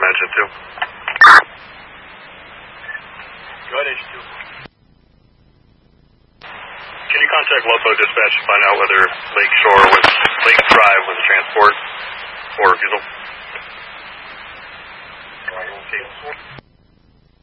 mentioned too. Go ahead, H2. Can you contact Lopo Dispatch to find out whether Lake Drive was a transport?